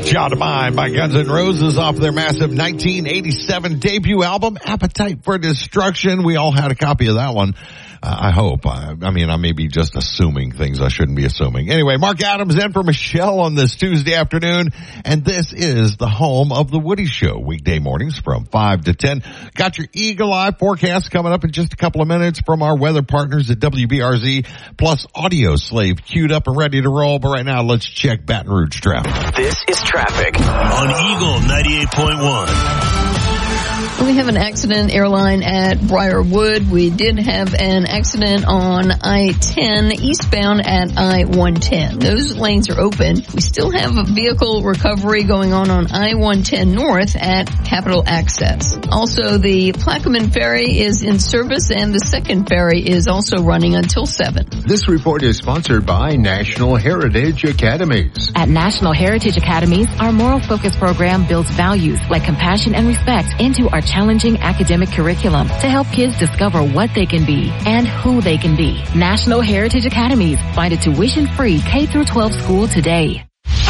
Child of Mine by Guns N' Roses off their massive 1987 debut album, Appetite for Destruction. We all had a copy of that one. I hope. I may be just assuming things I shouldn't be assuming. Anyway, Mark Adams in for Michelle on this Tuesday afternoon, and this is the home of the Woody Show, weekday mornings from 5 to 10. Got your Eagle Eye forecast coming up in just a couple of minutes from our weather partners at WBRZ, plus Audio Slave queued up and ready to roll. But right now, let's check Baton Rouge traffic. This is traffic on Eagle 98.1. We have an accident airline at Briarwood. We did have an accident on I-10 eastbound at I-110. Those lanes are open. We still have a vehicle recovery going on I-110 north at Capitol Access. Also, the Plaquemine Ferry is in service and the second ferry is also running until 7. This report is sponsored by National Heritage Academies. At National Heritage Academies, our moral focus program builds values like compassion and respect into our challenging academic curriculum to help kids discover what they can be and who they can be. National Heritage Academies. Find a tuition-free K-12 school today.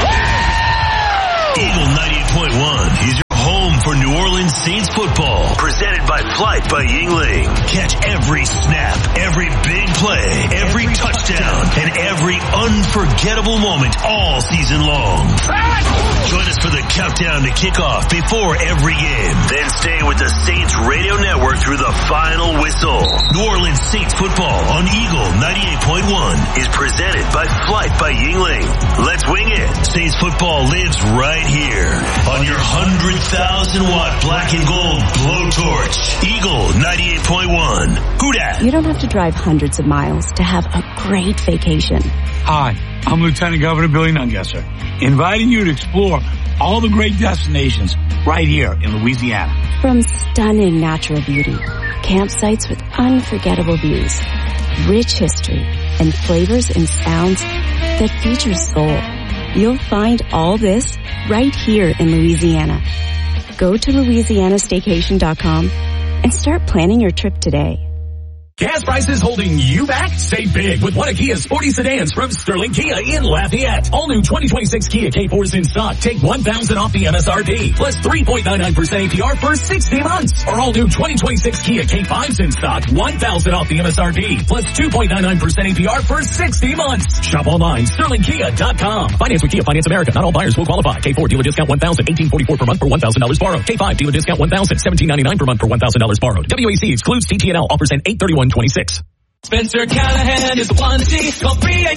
Eagle 98.1 is your home for New Orleans Saints football. Presented by Flight by Yingling. Catch every snap, every big play, every touchdown, and every unforgettable moment all season long. Join us for the countdown to kickoff before every game. Then stay with the Saints Radio Network through the final whistle. New Orleans Saints football on Eagle 98.1 is presented by Flight by Yingling. Let's wing it. Saints football lives right here on your 100,000-watt black and gold blowtorch. Eagle 98.1. Who dat? You don't have to drive hundreds of miles to have a great vacation. Hi, I'm Lieutenant Governor Billy Nungesser, inviting you to explore all the great destinations right here in Louisiana. From stunning natural beauty, campsites with unforgettable views, rich history, and flavors and sounds that feature soul. You'll find all this right here in Louisiana. Go to LouisianaStaycation.com and start planning your trip today. Gas prices holding you back? Save big with one of Kia's 40 sedans from Sterling Kia in Lafayette. All new 2026 Kia K4s in stock. Take $1,000 off the MSRP. Plus 3.99% APR for 60 months. Or all new 2026 Kia K5s in stock. $1,000 off the MSRP. Plus 2.99% APR for 60 months. Shop online. SterlingKia.com. Finance with Kia Finance America. Not all buyers will qualify. K4 dealer discount $1,000. $1,844 per month for $1,000 borrowed. K5 dealer discount $1,000. $1,799 per month for $1,000 borrowed. WAC excludes TTNL. Offers end 8/31/26. Spencer Callahan is the one to see. Call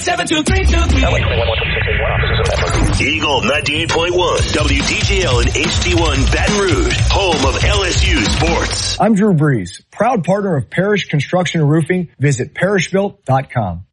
387-2323. Eagle 98.1, WDJL and HD1 Baton Rouge, home of LSU sports. I'm Drew Brees, proud partner of Parish Construction and Roofing. Visit parishbuilt.com.